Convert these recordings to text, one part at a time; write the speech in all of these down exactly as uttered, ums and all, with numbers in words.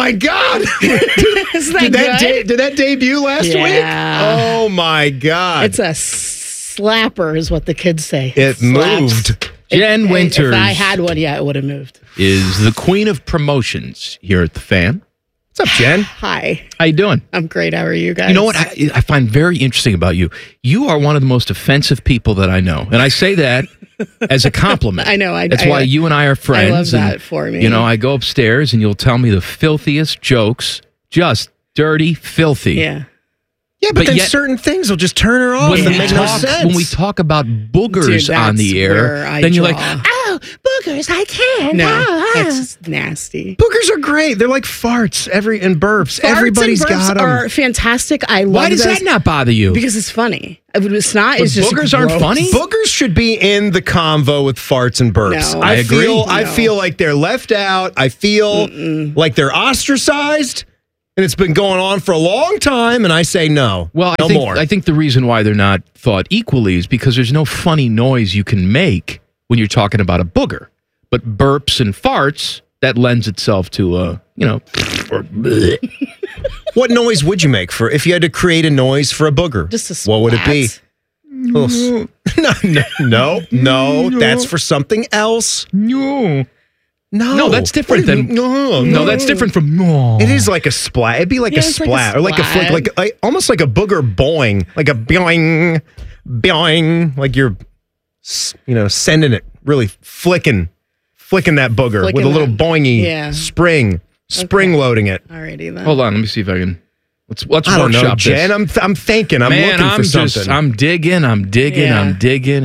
my God! Is that did, that good? de- did that debut last Yeah. week? Oh my God! It's a slapper, is what the kids say. It Slaps. moved. Jen If- Winters If I had one, yeah, it would have moved. is the queen of promotions here at the Fan. What's up, Jen? Hi, How you doing? I'm great. How are you guys? You know what I, I find very interesting about you? You are one of the most offensive people that I know. And I say that as a compliment. I know, I- That's I- why you and I are friends. I love that and, for me. You know, I go upstairs and you'll tell me the filthiest jokes, just dirty, filthy. Yeah. Yeah, but, But then yet- certain things will just turn her off When, and we make no talk, sense. when we talk about boogers Dude, on the that's air, where I then you're draw. like, oh, boogers, I can't. No, ah, ah." it's nasty. Boogers are great. They're like farts every and burps. Farts Everybody's and burps got them. are fantastic. I love Why does those that not bother you? because it's funny. I mean, snot But is just boogers aren't gross. funny? Boogers should be in the convo with farts and burps. No. I, I agree. feel I No. feel like they're left out. I feel like they're ostracized, and it's been going on for a long time. And I say no. Well, no I think, more. I think the reason why they're not thought equally is because there's no funny noise you can make when you're talking about a booger. But burps and farts, that lends itself to, uh, you know, or bleh. What noise would you make for if you had to create a noise for a booger? Just a What would it be? splat. Little s- No, no, no, no. That's for something else. no. No, No, that's different What do you- than- no, No, that's different from no. It is like a splat. It'd be like Yeah, a it's like a splat or like a flick, splat. like, like almost like a booger boing, like a boing, boing, like you're, s- you know, sending it, really flicking, flicking that booger Flicking with a little that. boingy Yeah. spring, spring loading it. Alrighty then. Hold on, let me see if I can. Let's let's I don't know, workshop Jen. this. I'm I'm thinking. I'm Man, looking I'm for just something. I'm digging, I'm digging, Yeah. I'm digging.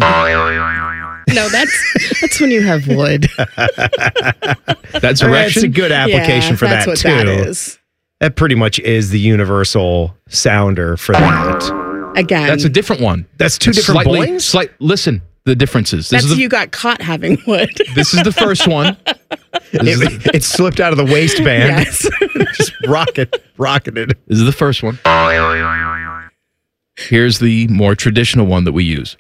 No, that's that's when you have wood. That's That's erection. a good application yeah, for that's that what too. that is. That pretty much is the universal sounder for that. Again, That's a different one. That's two different Slightly, boings? Slight. Listen, the differences. This that's is the, you got caught having wood. this is the first one. This is the, It, it slipped out of the waistband. Yes. Just rocket, rocketed. this is the first one. Here's the more traditional one that we use.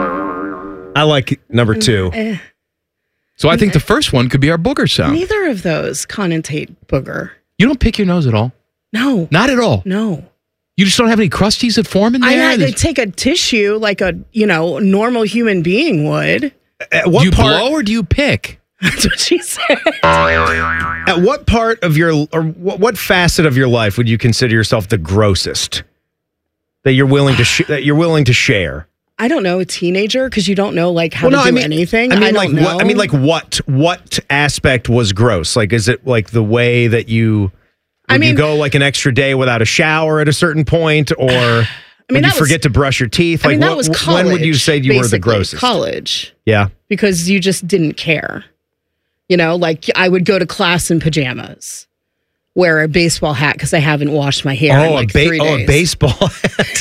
I like number two. Eh, So I think the first one could be our booger sound. neither of those connotate booger. You don't pick your nose at all. No. Not at all. No. You just don't have any crusties that form in there. I had to There's- take a tissue like a, you know, normal human being would. At do what you part? blow or do you pick? That's what she said. At what part of your or what, what facet of your life would you consider yourself the grossest that you're willing to sh- that you're willing to share? I don't know, a teenager, because you don't know like how Well, no, to I do mean- anything. I mean, don't like know. what? I mean, like what? What aspect was gross? Like, is it like the way that you? I would mean- you go like an extra day without a shower at a certain point, or I mean, would you that was- forget to brush your teeth? I Like, mean, that what- was college. when would you say you were the basically, grossest? College, Yeah. because you just didn't care. You know, like I would go to class in pajamas, wear a baseball hat because I haven't washed my hair in Oh, like a, ba- three oh, days. a baseball hat.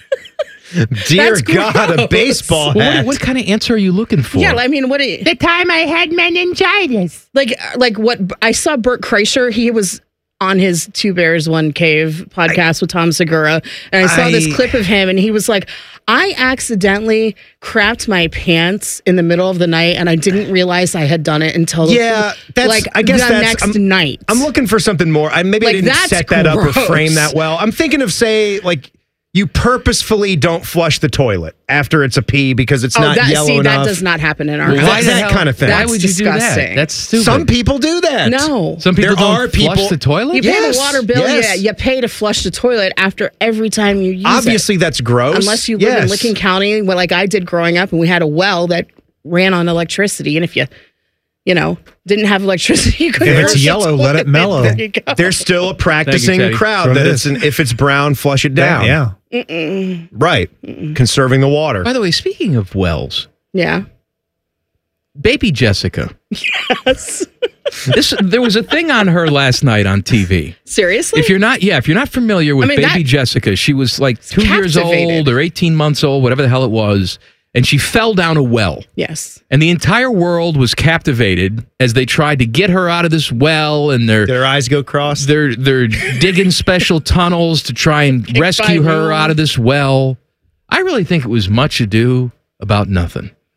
Dear That's God, a gross. baseball Well, hat. what, what kind of answer are you looking for? Yeah, I mean, what? Do you, the time I had meningitis. like, like what? I saw Bert Kreischer. He was on his Two Bears One Cave podcast with Tom Segura, and I saw I- this clip of him, and he was like, "I accidentally crapped my pants in the middle of the night, and I didn't realize I had done it until Yeah, that's- like I guess the that's- next I'm- night." I'm looking for something more. I maybe Like, I didn't that's set that up or gross. frame that well. I'm thinking of say like you purposefully don't flush the toilet after it's a pee because it's Oh, not that, yellow see, enough. that does not happen in our Well, house. why the that hell- kind of thing. Why That's would you do that? disgusting. That's stupid. Some people do that. No. Some people There don't are flush people- the toilet. You pay Yes, the water bill, yes. yeah, you pay to flush the toilet after every time you use it. Obviously, that's gross. Unless you live in Yes. Licking County, well, like I did growing up, and we had a well that ran on electricity. And if you, you know, didn't have electricity, you couldn't If it's flush the yellow, let it toilet. mellow. There you go. There's still a practicing Teddy. crowd Sure that it it's is. an, if it's brown, flush it down. Yeah. Right. Conserving the water. By the way, speaking of wells, Yeah. baby Jessica. Yes. This there was a thing on her last night on T V. Seriously? If you're not, yeah, if you're not familiar with I mean, baby that- Jessica, she was like two years captivated. old or eighteen months old, whatever the hell it was, and she fell down a well. Yes. And the entire world was captivated as they tried to get her out of this well, and they're Their eyes go cross. they're they're digging special tunnels to try and rescue by her me. out of this well. I really think it was much ado about nothing.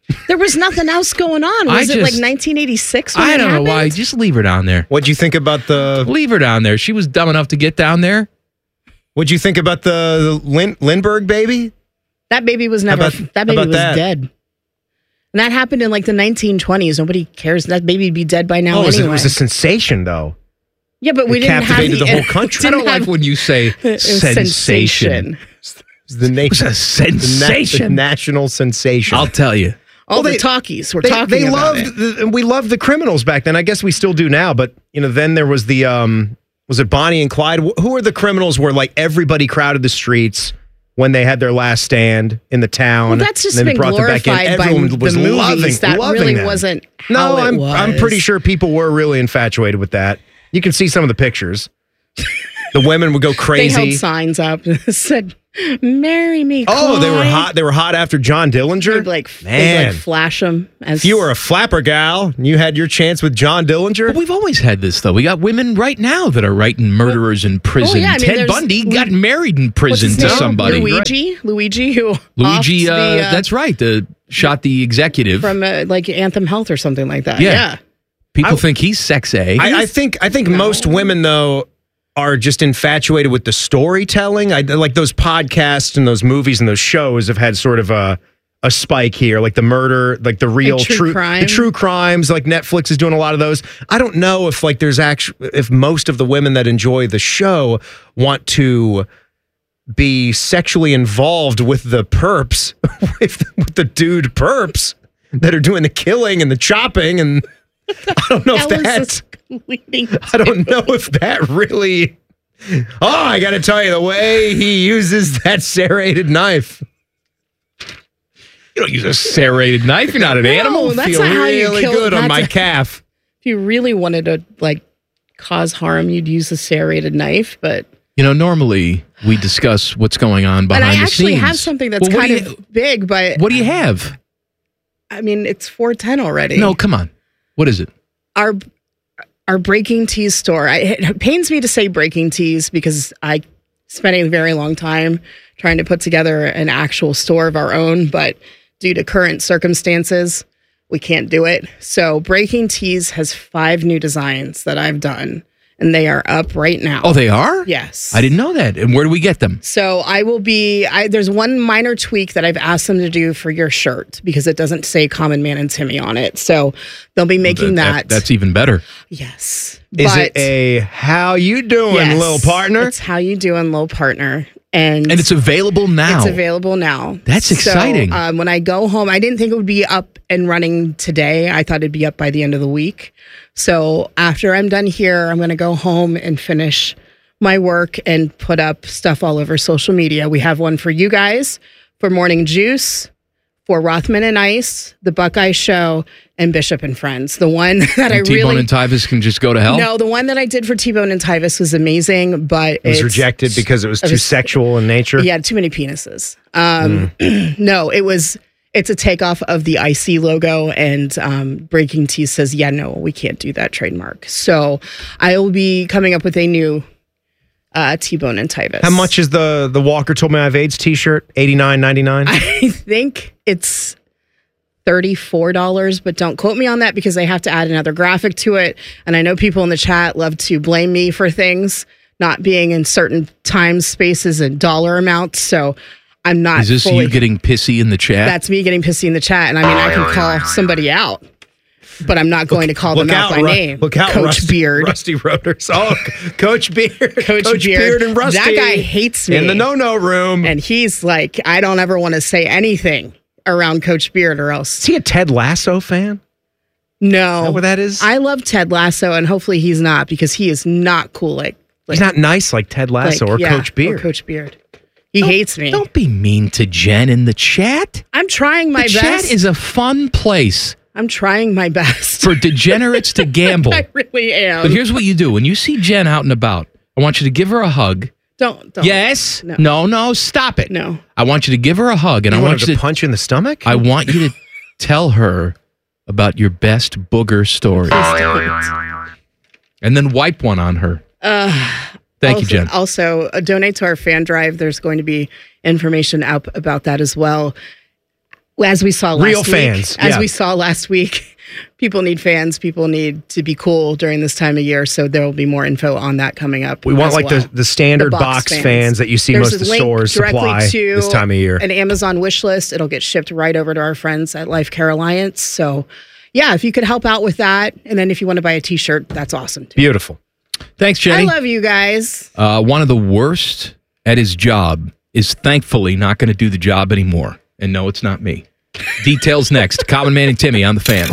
There was nothing else going on. I Was it like just- nineteen eighty-six when I it don't know happened? why. Just leave her down there. What'd you think about the? Leave her down there. She was dumb enough to get down there. What'd you think about the, the Lin, Lindbergh baby? That baby was never, about- that baby about was that? dead. And that happened in like the nineteen twenties. Nobody cares. That baby would be dead by now Oh, it was, anyway. it was a sensation, though. yeah, but we it didn't have captivated the, the whole it country. I didn't don't like have- when you say it was sensation. It was the nation. It was a The, na- the sensation. national sensation. I'll tell you. All Well, the they- talkies were they, talking they about loved it. the, and we loved the criminals back then. I guess we still do now, but you know, then there was the um was it Bonnie and Clyde? Wh- Who were the criminals where like everybody crowded the streets when they had their last stand in the town? Well, that's just and then been brought them back in. glorified by Everyone the was movies. loving, that loving really them. wasn't how No, it I'm was. I'm pretty sure people were really infatuated with that. You can see some of the pictures. The women would go They crazy. held signs up that said, "Marry me." Oh, they were Clyde." hot. They were hot after John Dillinger. They'd like, they'd Man, like flash them as if you were a flapper gal and you had your chance with John Dillinger, But we've always had this, though. We got women right now that are writing murderers in prison. Oh, yeah, I mean, Ted there's- Bundy got married in What's prison his to name? somebody. Luigi, Luigi, who Luigi, offed uh, the, uh, that's right. The shot the executive. from uh, like Anthem Health or something like that. Yeah. Yeah, People I- think he's sex A. I, I think I think most women though are just infatuated with the storytelling. I like those podcasts and those movies and those shows have had sort of a a spike here, like the murder, like the real true true crime. the true crimes. Like Netflix is doing a lot of those. I don't know if like there's actually if most of the women that enjoy the show want to be sexually involved with the perps, with, with the dude perps that are doing the killing and the chopping and. I don't know if That was that's. leading I don't know if that really. Oh, I got to tell you, the way he uses that serrated knife. You don't use a serrated knife. You're not an No, animal. that's Feel not how you really kill- good on that's my a- calf. If you really wanted to like cause harm, you'd use a serrated knife. But You know, normally we discuss what's going on behind and I the actually scenes. have something that's Well, what kind do you- of big, but What do you have? I mean, it's four ten already. No, come on. What is it? our our Breaking Teas store. I, it pains me to say Breaking Teas because I spent a very long time trying to put together an actual store of our own, but due to current circumstances, we can't do it. So Breaking Teas has five new designs that I've done, and they are up right now. Oh, they are? Yes. I didn't know that. And where do we get them? So I will be, I, there's one minor tweak that I've asked them to do for your shirt because it doesn't say Common Man and Timmy on it. So they'll be making that. That's even better. Yes. Is But- it a how you doing, Yes, little partner? It's how you doing, little partner. And, And it's available now. it's available now. That's So, exciting. um, when I go home, I didn't think it would be up and running today. I thought it'd be up by the end of the week. So after I'm done here, I'm going to go home and finish my work and put up stuff all over social media. We have one for you guys, for Morning Juice, for Rothman and Ice, The Buckeye Show, and Bishop and Friends. The one that I And T-Bone really... and Tyvis can just go to hell? No, the one that I did for T-Bone and Tyvis was amazing, but It was it's- rejected because it was it too was- sexual in nature. He had too many penises. Um, no, it was. It's a takeoff of the I C logo, and um, Breaking Teas says, "Yeah, no, we can't do that trademark." So I will be coming up with a new uh, T-Bone and Tyvis. How much is the the Walker Told Me I Have AIDS T-shirt? eighty-nine ninety-nine. I think it's thirty-four dollars, but don't quote me on that because I have to add another graphic to it. And I know people in the chat love to blame me for things not being in certain time spaces and dollar amounts. So I'm not. Is this fully, you getting pissy in the chat? That's me getting pissy in the chat. And I mean, I can call somebody out, but I'm not going to call them out by Ru- name. Look out, Coach Rusty, Beard. Rusty Rotors. Oh, Coach Beard. Coach, Beard. Beard. and Rusty. That guy hates me. in the no-no room. And he's like, I don't ever want to say anything around Coach Beard or else. Is he a Ted Lasso fan? No. Is that what that is? I love Ted Lasso, and hopefully he's not because he is not cool like, like He's not nice like Ted Lasso like, or yeah, Coach Beard. Or Coach Beard. He hates me. Don't be mean to Jen in the chat. I'm trying my the best. chat is a fun place I'm trying my best. for degenerates to gamble. I really am. But here's what you do. When you see Jen out and about, I want you to give her a hug. don't don't. Yes? No. No, no, stop it. No. I want you to give her a hug, and You I want want him you to to punch you in the stomach? I want you to tell her about your best booger story. And then wipe one on her. Uh, Thank also, you, Jen. Also, uh, donate to our fan drive. There's going to be information out about that as well. As we saw last Real week, fans, as yeah. we saw last week, people need fans. People need to be cool during this time of year. So there will be more info on that coming up. We want as like well. the, the standard The box, box fans. fans. that you see There's most of a the link stores directly supply to this time of year. An Amazon wish list. It'll get shipped right over to our friends at Life Care Alliance. So yeah, if you could help out with that. And then if you want to buy a t-shirt, that's awesome too. Beautiful. Thanks, Jenny. I love you guys. Uh, one of the worst at his job is thankfully not going to do the job anymore. And no, it's not me. Details next. Common Man and Timmy on the Fan.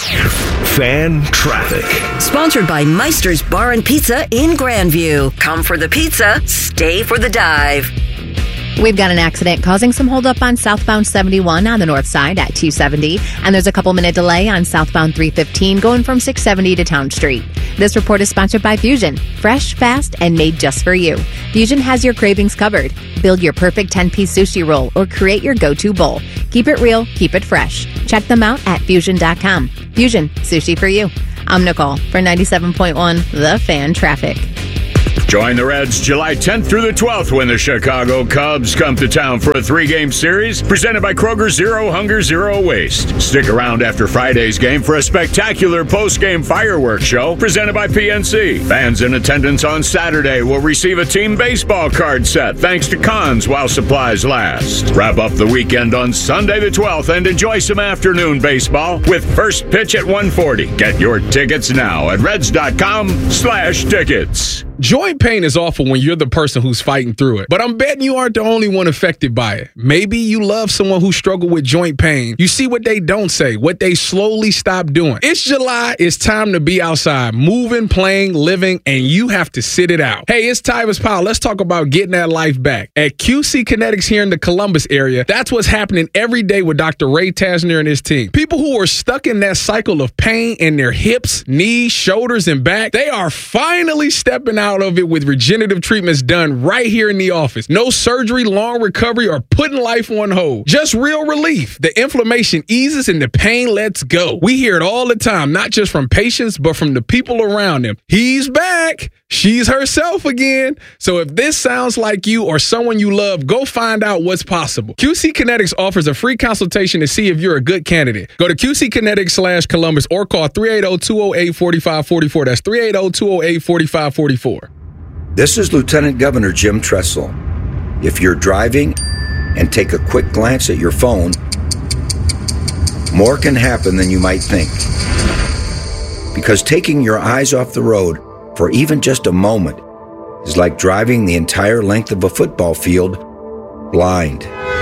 Fan Traffic. Sponsored by Meister's Bar and Pizza in Grandview. Come for the pizza, stay for the dive. We've got an accident causing some holdup on southbound seventy-one on the north side at two seventy, and there's a couple minute delay on southbound three fifteen going from six seventy to Town Street. This report is sponsored by Fusion. Fresh, fast, and made just for you. Fusion has your cravings covered. Build your perfect ten-piece sushi roll or create your go-to bowl. Keep it real, keep it fresh. Check them out at fusion dot com. Fusion, sushi for you. I'm Nicole for ninety-seven point one The Fan Traffic. Join the Reds July tenth through the twelfth when the Chicago Cubs come to town for a three-game series presented by Kroger Zero Hunger Zero Waste. Stick around after Friday's game for a spectacular post-game fireworks show presented by P N C. Fans in attendance on Saturday will receive a team baseball card set thanks to Cons while supplies last. Wrap up the weekend on Sunday the twelfth and enjoy some afternoon baseball with first pitch at one forty. Get your tickets now at reds dot com slash tickets. Joint pain is awful when you're the person who's fighting through it, but I'm betting you aren't the only one affected by it. Maybe you love someone who struggled with joint pain. You see what they don't say, what they slowly stop doing. It's July. It's time to be outside, moving, playing, living, and you have to sit it out. Hey, it's Tyvus Powell. Let's talk about getting that life back. At Q C Kinetics here in the Columbus area, that's what's happening every day with Doctor Ray Tasner and his team. People who are stuck in that cycle of pain in their hips, knees, shoulders, and back, they are finally stepping out of it with regenerative treatments done right here in the office. No surgery, long recovery, or putting life on hold. Just real relief. The inflammation eases and the pain lets go. We hear it all the time, not just from patients, but from the people around them. He's back. She's herself again. So if this sounds like you or someone you love, go find out what's possible. Q C Kinetics offers a free consultation to see if you're a good candidate. Go to Q C Kinetics slash Columbus or call three eight zero, two zero eight, four five four four. That's three eight zero, two zero eight, four five four four. This is Lieutenant Governor Jim Tressel. If you're driving and take a quick glance at your phone, more can happen than you might think. Because taking your eyes off the road for even just a moment is like driving the entire length of a football field blind.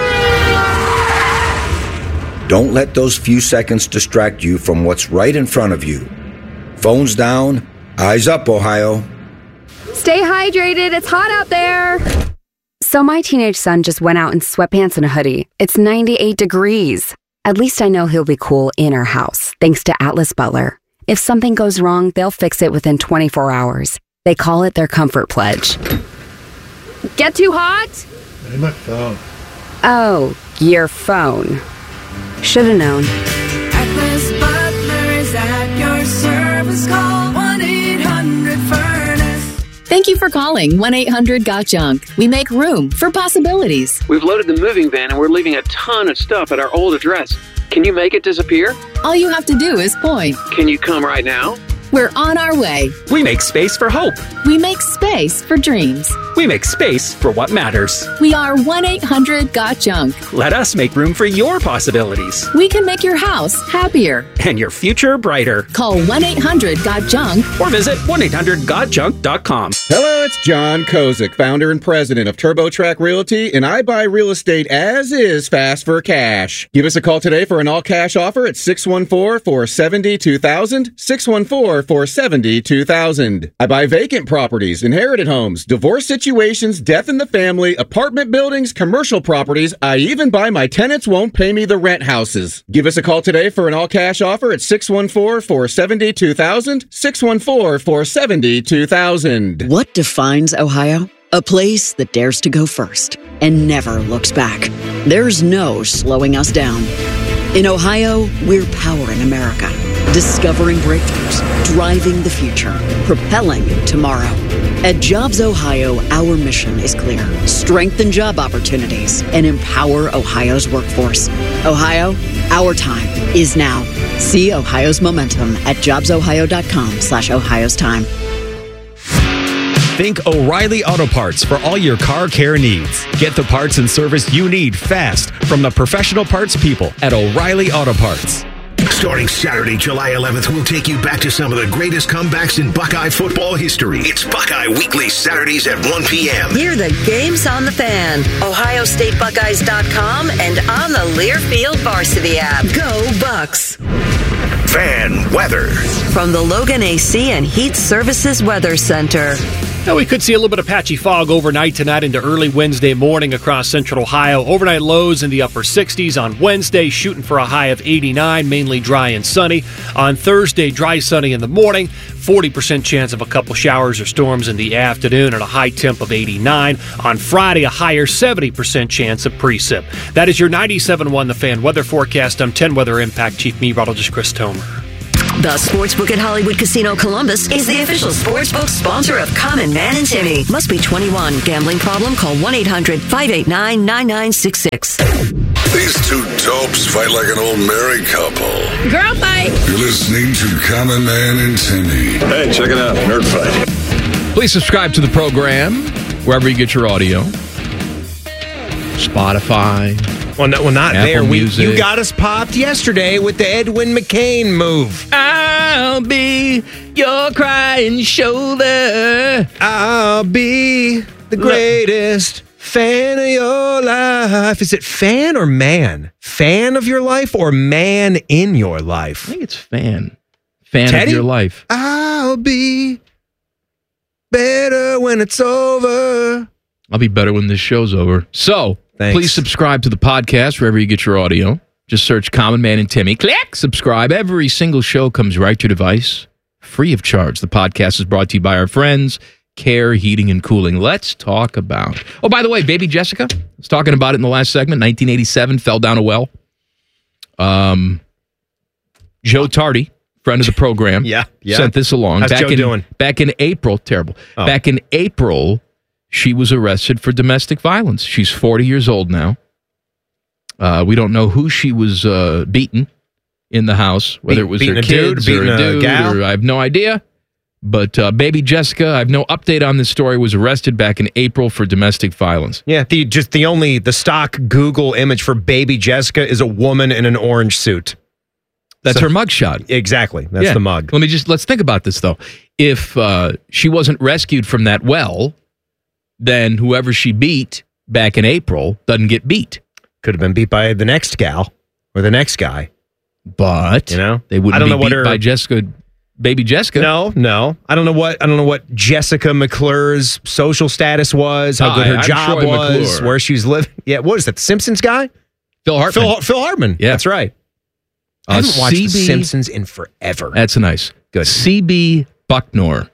Don't let those few seconds distract you from what's right in front of you. Phones down, eyes up, Ohio. Stay hydrated. It's hot out there. So my teenage son just went out in sweatpants and a hoodie. It's ninety-eight degrees. At least I know he'll be cool in our house, thanks to Atlas Butler. If something goes wrong, they'll fix it within twenty-four hours. They call it their comfort pledge. Get too hot? Hey, my phone. Oh, your phone. Should've known. Atlas Butler is at your service. Call one eight hundred furnace. Thank you for calling one eight hundred got junk. We make room for possibilities. We've loaded the moving van and we're leaving a ton of stuff at our old address. Can you make it disappear? All you have to do is point. Can you come right now? We're on our way. We make space for hope. We make space for dreams. We make space for what matters. We are one eight hundred got junk. Let us make room for your possibilities. We can make your house happier. And your future brighter. Call one eight hundred got junk. Or visit one eight hundred got junk dot com. Hello, it's John Kozik, founder and president of TurboTrack Realty, and I buy real estate as is fast for cash. Give us a call today for an all-cash offer at six one four, four seven zero, two thousand, six one four, four seven zero, two thousand. I buy vacant properties, inherited homes, divorce situations, death in the family, apartment buildings, commercial properties. I even buy my tenants won't pay me the rent houses. Give us a call today for an all-cash offer at six one four, four seven zero, two thousand, six one four, four seven zero, two thousand. What defines Ohio? A place that dares to go first and never looks back. There's no slowing us down. In Ohio, we're powering America, discovering breakthroughs, driving the future, propelling tomorrow. At Jobs Ohio, our mission is clear. Strengthen job opportunities and empower Ohio's workforce. Ohio, our time is now. See Ohio's momentum at jobsohio.com slash Ohio's time. Think O'Reilly Auto Parts for all your car care needs. Get the parts and service you need fast from the professional parts people at O'Reilly Auto Parts. Starting Saturday, July eleventh, we'll take you back to some of the greatest comebacks in Buckeye football history. It's Buckeye Weekly Saturdays at one p.m. Hear the games on the Fan, Ohio State Buckeyes dot com, and on the Learfield Varsity app. Go Bucks! Fan weather from the Logan A C and Heat Services Weather Center. Now, we could see a little bit of patchy fog overnight tonight into early Wednesday morning across central Ohio. Overnight lows in the upper sixties on Wednesday, shooting for a high of eighty-nine, mainly dry and sunny. On Thursday, dry, sunny in the morning, forty percent chance of a couple showers or storms in the afternoon, and a high temp of eighty-nine. On Friday, a higher seventy percent chance of precip. That is your ninety-seven point one The Fan weather forecast. I'm ten Weather Impact Chief Meteorologist Chris Tomer. The Sportsbook at Hollywood Casino Columbus is the official sportsbook sponsor of Common Man and Timmy. Must be twenty-one. Gambling problem? Call one eight hundred five eight nine nine nine six six. These two dopes fight like an old married couple. Girl fight. You're listening to Common Man and Timmy. Hey, check it out. Nerd Fight. Please subscribe to the program wherever you get your audio. Spotify. Well, no, well not Apple there. We, Music. you got us popped yesterday with the Edwin McCain move. I'll be your crying shoulder. I'll be the greatest fan of your life. Is it fan or man? Fan of your life or man in your life? I think it's fan. Fan Teddy? of your life. I'll be better when it's over. I'll be better when this show's over. So, Thanks. please subscribe to the podcast wherever you get your audio. Just search Common Man and Timmy. Click subscribe. Every single show comes right to your device, free of charge. The podcast is brought to you by our friends, Care Heating and Cooling. Let's talk about... Oh, by the way, baby Jessica, I was talking about it in the last segment. nineteen eighty-seven, fell down a well. Um, Joe Tardy, friend of the program, yeah, yeah. sent this along. How's back Joe in, doing? Back in April, terrible. Oh. Back in April... She was arrested for domestic violence. She's forty years old now. Uh, we don't know who she was uh, beating in the house, whether it was beating her a dude, kids beating or a a dude, gal? or I have no idea. But uh, baby Jessica, I have no update on this story, was arrested back in April for domestic violence. Yeah, the just the only the stock Google image for baby Jessica is a woman in an orange suit. That's So- her mugshot. Exactly. That's Yeah. the mug. Let me just let's think about this though. If uh, she wasn't rescued from that well, then whoever she beat back in April doesn't get beat. Could have been beat by the next gal or the next guy. But You know? they wouldn't I don't be know what beat her- by Jessica, baby Jessica. No, no. I don't know what I don't know what Jessica McClure's social status was, how Ah, good her I'm job Troy was, McClure. where she was living. Yeah, what is that? The Simpsons guy? Phil Hartman. Phil, Phil Hartman. Yeah. That's right. I Uh, haven't watched The C B Simpsons in forever. That's nice. Good. C B Bucknor,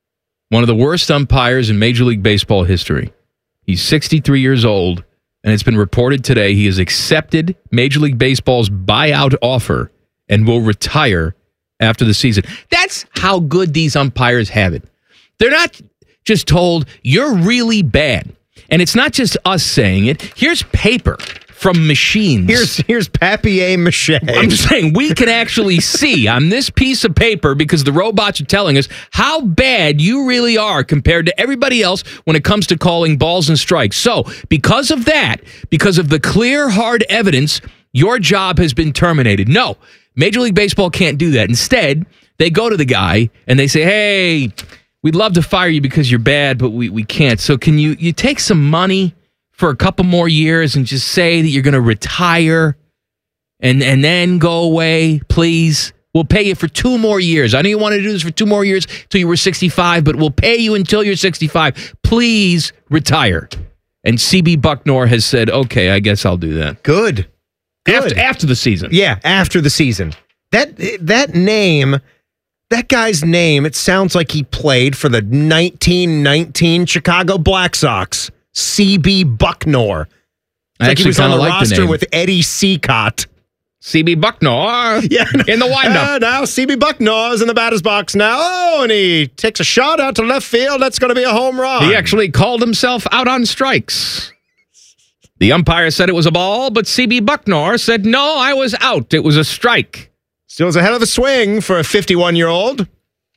one of the worst umpires in Major League Baseball history. He's sixty-three years old, and it's been reported today he has accepted Major League Baseball's buyout offer and will retire after the season. That's how good these umpires have it. They're not just told, you're really bad. And it's not just us saying it. Here's paper from machines. Here's here's papier-mâché. I'm just saying, we can actually see on this piece of paper, because the robots are telling us how bad you really are compared to everybody else when it comes to calling balls and strikes. So, because of that, because of the clear, hard evidence, your job has been terminated. No, Major League Baseball can't do that. Instead, they go to the guy and they say, hey, we'd love to fire you because you're bad, but we, we can't. So can you, you take some money for a couple more years and just say that you're going to retire and and then go away, please? We'll pay you for two more years. I know you wanted to do this for two more years till you were sixty-five, but we'll pay you until you're sixty-five. Please retire. And C B Bucknor has said, okay, I guess I'll do that. Good. Good. After, after the season. Yeah, after the season. That that name, that guy's name, it sounds like he played for the nineteen nineteen Chicago Black Sox. C B Bucknor. It's I like he actually was on kinda the like the roster name. with Eddie Seacott. C B Bucknor Yeah, in the windup. Uh, now C B Bucknor's in the batter's box now. Oh, and he takes a shot out to left field. That's going to be a home run. He actually called himself out on strikes. The umpire said it was a ball, but C B Bucknor said, no, I was out. It was a strike. Still a hell of a swing for a fifty-one-year-old.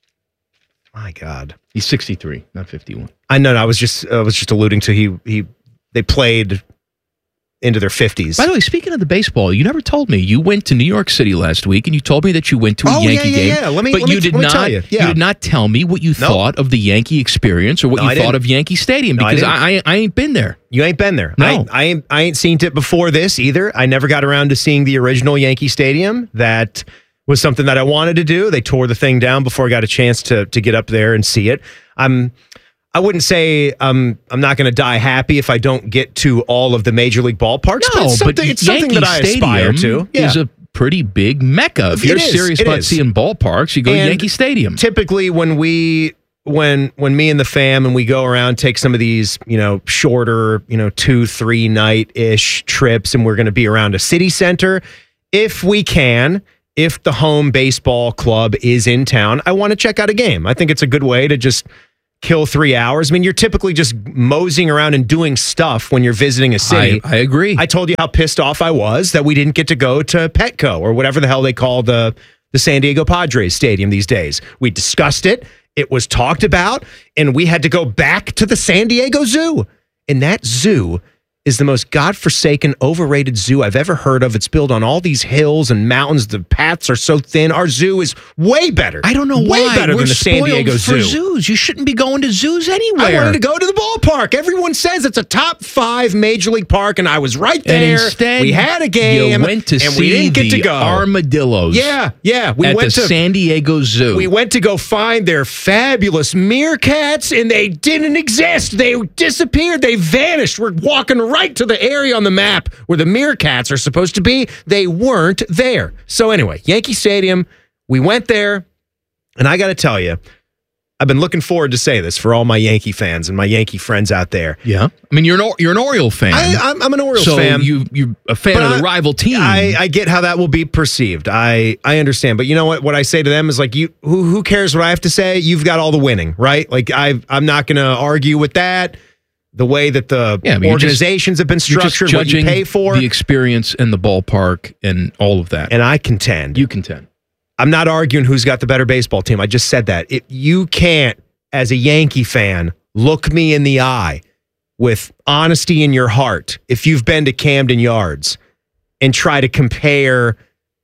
My God. He's sixty-three, not fifty-one. I know. I was just I was just alluding to he he they played into their fifties. By the way, speaking of the baseball, you never told me. You went to New York City last week, and you told me that you went to a Oh, Yankee yeah, yeah, game. yeah. Let me- but let me- you did let me not. tell you. Yeah. did not tell me what you No. thought of the Yankee experience or what No, you I thought didn't. of Yankee Stadium No, I because didn't. I, I I ain't been there. You ain't been there. No. I, I ain't I ain't seen it before this either. I never got around to seeing the original Yankee Stadium. That was something that I wanted to do. They tore the thing down before I got a chance to to get up there and see it. I'm I wouldn't say um, I'm not going to die happy if I don't get to all of the major league ballparks. but No, it's something, it's something Yankee that I aspire Stadium to. Yeah. is a pretty big mecca. If It you're is, serious it about is. seeing ballparks, you go to And Yankee Stadium. Typically, when we when when me and the fam and we go around, take some of these, you know, shorter, you know, two three night ish trips, and we're going to be around a city center, if we can. If the home baseball club is in town, I want to check out a game. I think it's a good way to just kill three hours. I mean, you're typically just moseying around and doing stuff when you're visiting a city. I, I agree. I told you how pissed off I was that we didn't get to go to Petco or whatever the hell they call the, the San Diego Padres stadium these days. We discussed it. It was talked about, and we had to go back to the San Diego Zoo. And that zoo is the most godforsaken, overrated zoo I've ever heard of. It's built on all these hills and mountains. The paths are so thin. Our zoo is way better. I don't know way why. better We're than the San spoiled Diego for Zoo. zoos. You shouldn't be going to zoos anywhere. I wanted to go to the ballpark. Everyone says it's a top five major league park, and I was right there. And instead, we had a game, you went to and see we didn't get the to go. armadillos. Yeah, yeah. We at went the to San Diego Zoo. We went to go find their fabulous meerkats, and they didn't exist. They disappeared. They vanished. We're walking right to the area on the map where the meerkats are supposed to be. They weren't there. So anyway, Yankee Stadium, we went there, and I got to tell you, I've been looking forward to say this for all my Yankee fans and my Yankee friends out there. Yeah, I mean you're an you're an Oriole fan. I, I'm, I'm an Orioles so fan. you you're a fan But of the I- rival team. I, I get how that will be perceived. I, I understand. But you know what? What I say to them is like, you who who cares what I have to say? You've got all the winning, right? Like I I'm not going to argue with that. The way that the Yeah, I mean, you're just- organizations have been You're just structured, what you judging pay for. the experience and the ballpark and all of that. And I contend. You contend. I'm not arguing who's got the better baseball team. I just said that. If you can't, as a Yankee fan, look me in the eye with honesty in your heart, if you've been to Camden Yards, and try to compare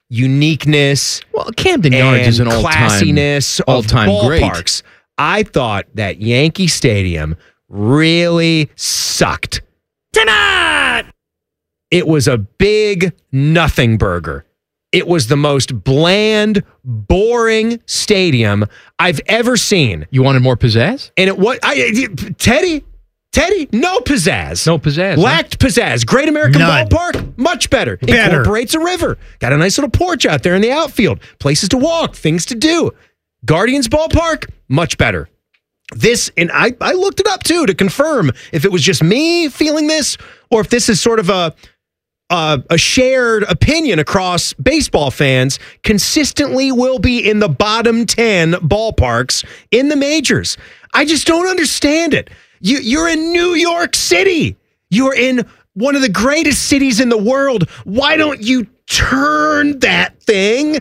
uniqueness, well, Camden Yards is an all-time classiness of all-time great. ballparks. I thought that Yankee Stadium really sucked. Tonight, it was a big nothing burger. It was the most bland, boring stadium I've ever seen. You wanted more pizzazz? And it was I, Teddy, Teddy, no pizzazz. No pizzazz. Lacked pizzazz. Great American None. Ballpark, much better. Better. Incorporates a river. Got a nice little porch out there in the outfield. Places to walk, things to do. Guardians Ballpark, much better. This, and I, I looked it up too to confirm if it was just me feeling this or if this is sort of a Uh, a shared opinion across baseball fans, consistently will be in the bottom ten ballparks in the majors. I just don't understand it. You, you're in New York City. You're in one of the greatest cities in the world. Why don't you turn that thing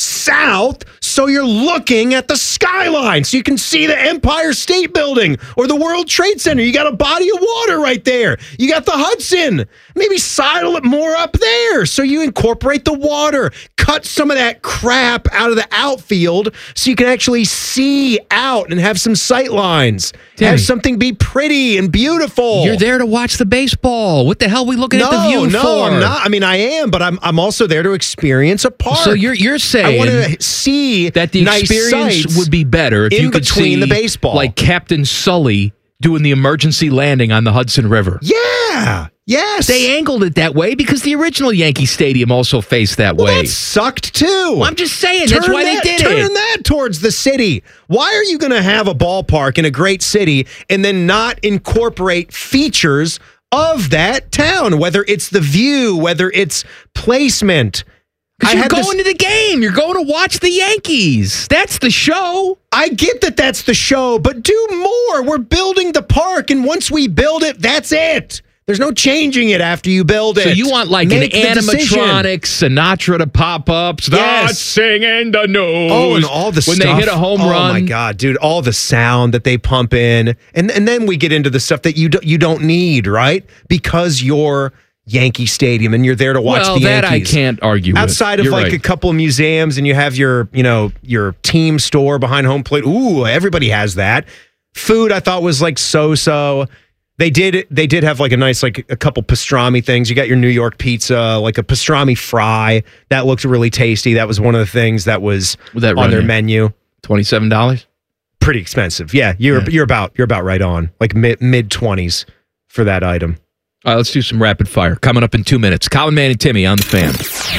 south so you're looking at the skyline so you can see the Empire State Building or the World Trade Center? You got a body of water right there. You got the Hudson. Maybe sidle it more up there so you incorporate the water. Cut some of that crap out of the outfield so you can actually see out and have some sight lines. Danny, have something be pretty and beautiful. You're there to watch the baseball. What the hell are we looking no, at the view no, for? I'm not. I mean, I am, but I'm I'm also there to experience a park. So you're you're saying I want to see that the nice experience sights would be better if in you could between see the baseball. like Captain Sully doing the emergency landing on the Hudson River. Yeah. Yes. They angled it that way because the original Yankee Stadium also faced that well, way. That sucked too. Well, I'm just saying that's Turn why that, they did turn it. Turn that towards the city. Why are you going to have a ballpark in a great city and then not incorporate features of that town, whether it's the view, whether it's placement? Because I you're had going this- to the game. You're going to watch the Yankees. That's the show. I get that that's the show, but do more. We're building the park, and once we build it, that's it. There's no changing it after you build it. So you want like Make an the decision. animatronic Sinatra to pop up, start Yes. singing the news. Oh, and all the when stuff. they hit a home oh run. my God, dude! All the sound that they pump in, and and then we get into the stuff that you do, you don't need, right? Because you're Yankee Stadium and you're there to watch Well, the that Yankees. I can't argue with. Outside of You're like right. a couple of museums, and you have your you know your team store behind home plate. Ooh, everybody has that. Food I thought was like so so. They did. They did have like a nice, like a couple pastrami things. You got your New York pizza, like a pastrami fry that looked really tasty. That was one of the things that was Would that on run their you? menu. Twenty-seven dollars. Pretty expensive. Yeah, you're Yeah. you're about you're about right on, like mid mid twenties for that item. All right, let's do some rapid fire. Coming up in two minutes. Colin, Man, and Timmy on the Fan.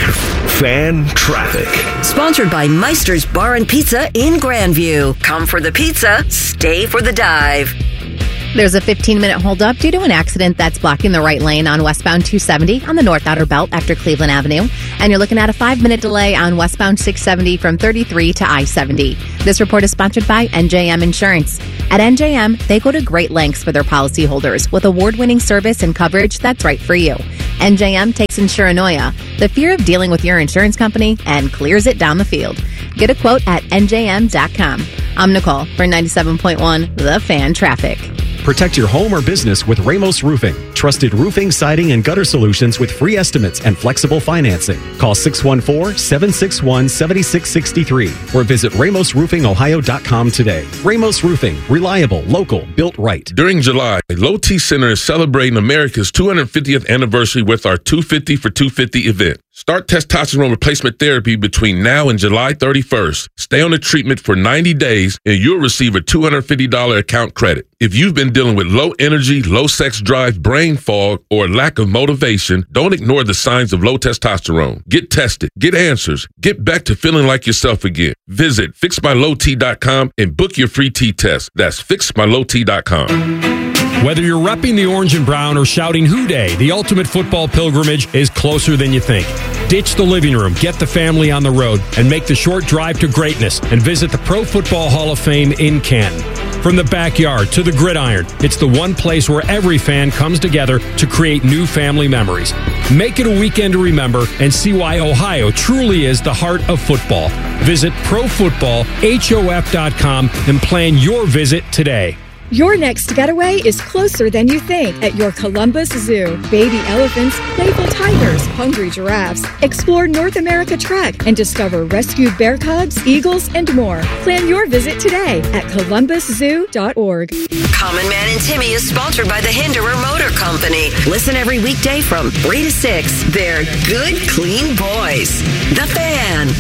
Fan traffic. Sponsored by Meister's Bar and Pizza in Grandview. Come for the pizza, stay for the dive. There's a fifteen-minute holdup due to an accident that's blocking the right lane on westbound two seventy on the North Outer Belt after Cleveland Avenue. And you're looking at a five-minute delay on westbound six seventy from thirty-three to I seventy. This report is sponsored by N J M Insurance. At N J M, they go to great lengths for their policyholders with award-winning service and coverage that's right for you. N J M takes insuranoia, the fear of dealing with your insurance company, and clears it down the field. Get a quote at N J M dot com. I'm Nicole for ninety-seven point one The Fan Traffic. Protect your home or business with Ramos Roofing. Trusted roofing, siding, and gutter solutions with free estimates and flexible financing. Call six one four, seven six one, seven six six three or visit ramos roofing ohio dot com today. Ramos Roofing. Reliable, local, built right. During July, Low T Center is celebrating America's two hundred fiftieth anniversary with our two fifty for two fifty event. Start testosterone replacement therapy between now and July thirty-first. Stay on the treatment for ninety days and you'll receive a two hundred fifty dollars account credit. If you've been dealing with low energy, low sex drive, brain fog, or lack of motivation, don't ignore the signs of low testosterone. Get tested, get answers, get back to feeling like yourself again. Visit fix my low t dot com and book your free T test. That's fix my low t dot com. Whether you're repping the orange and brown or shouting Who Day, the ultimate football pilgrimage is closer than you think. Ditch the living room, get the family on the road, and make the short drive to greatness and visit the Pro Football Hall of Fame in Canton. From the backyard to the gridiron, it's the one place where every fan comes together to create new family memories. Make it a weekend to remember and see why Ohio truly is the heart of football. Visit pro football hof dot com and plan your visit today. Your next getaway is closer than you think at your Columbus Zoo. Baby elephants, playful tigers, hungry giraffes. Explore North America Trek and discover rescued bear cubs, eagles, and more. Plan your visit today at columbus zoo dot org. Common Man and Timmy is sponsored by the Hinderer Motor Company. Listen every weekday from three to six. They're good, clean boys. The Fan.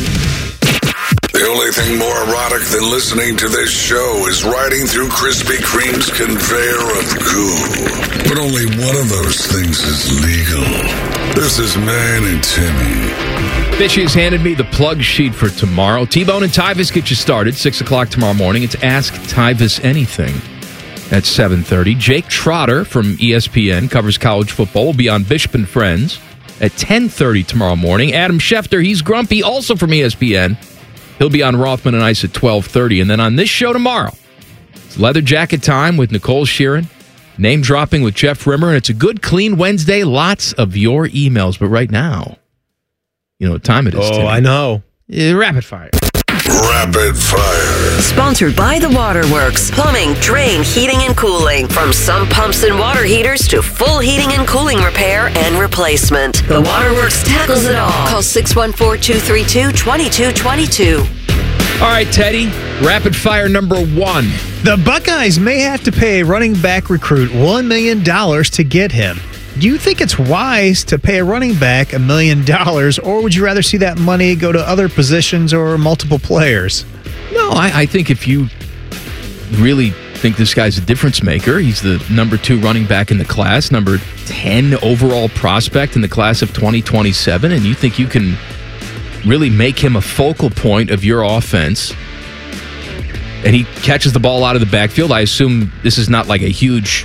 The only thing more erotic than listening to this show is riding through Krispy Kreme's conveyor of goo. But only one of those things is legal. This is Man and Timmy. Fishy has handed me the plug sheet for tomorrow. T-Bone and Tyvis get you started. six o'clock tomorrow morning. It's Ask Tyvis Anything at seven thirty. Jake Trotter from E S P N covers college football. Will be on Bishop and Friends at ten thirty tomorrow morning. Adam Schefter, he's grumpy, also from E S P N. He'll be on Rothman and Ice at twelve thirty. And then on this show tomorrow, it's Leather Jacket Time with Nicole Sheeran, Name Dropping with Jeff Rimmer, and it's a good, clean Wednesday. Lots of your emails. But right now, you know what time it is, Oh, Timmy. I know. Uh, rapid fire. Rapid fire. Sponsored by The Waterworks. Plumbing, drain, heating, and cooling. From sump pumps and water heaters to full heating and cooling repair and replacement. The Waterworks tackles it all. Call six one four, two three two, two two two two. All right, Teddy, rapid fire number one. The Buckeyes may have to pay a running back recruit one million dollars to get him. Do you think it's wise to pay a running back a million dollars, or would you rather see that money go to other positions or multiple players? No, I, I think if you really think this guy's a difference maker, he's the number two running back in the class, number ten overall prospect in the class of twenty twenty-seven, and you think you can really make him a focal point of your offense, and he catches the ball out of the backfield. I assume this is not like a huge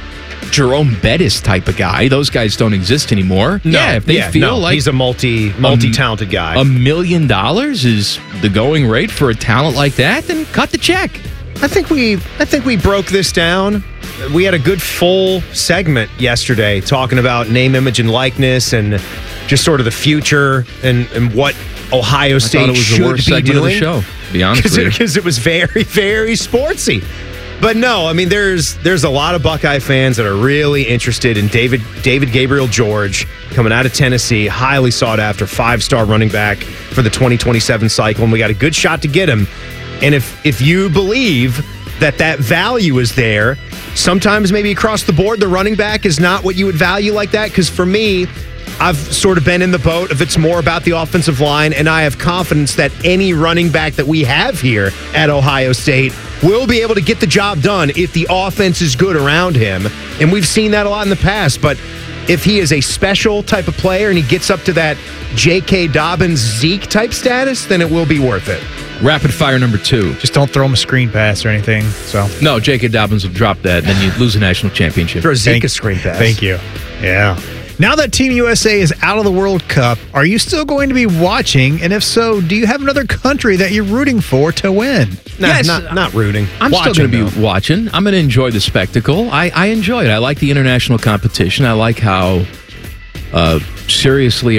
Jerome Bettis type of guy. Those guys don't exist anymore. No, yeah, if they yeah, feel no, like he's a multi multi talented guy. A million dollars is the going rate for a talent like that, then cut the check. I think we I think we broke this down. We had a good full segment yesterday talking about name, image, and likeness, and just sort of the future and, and what Ohio I State thought it was should the worst be segment doing. of the show, to be honest with you. Because it was very, very sportsy. But no, I mean, there's there's a lot of Buckeye fans that are really interested in David David Gabriel George coming out of Tennessee, highly sought after, five-star running back for the twenty twenty-seven cycle, and we got a good shot to get him. And if if you believe that that value is there, sometimes maybe across the board, the running back is not what you would value like that. Because for me, I've sort of been in the boat of it's more about the offensive line, and I have confidence that any running back that we have here at Ohio State will be able to get the job done if the offense is good around him. And we've seen that a lot in the past, but if he is a special type of player and he gets up to that J K. Dobbins, Zeke type status, then it will be worth it. Rapid fire number two. Just don't throw him a screen pass or anything. So No, J K. Dobbins will drop that, and then you lose a national championship. Throw Zeke Thank- a screen pass. Thank you. Yeah. Now that Team U S A is out of the World Cup, are you still going to be watching? And if so, do you have another country that you're rooting for to win? Nah, Yes. not, not rooting. I'm Watching, still going to be though. watching. I'm going to enjoy the spectacle. I, I enjoy it. I like the international competition. I like how uh, seriously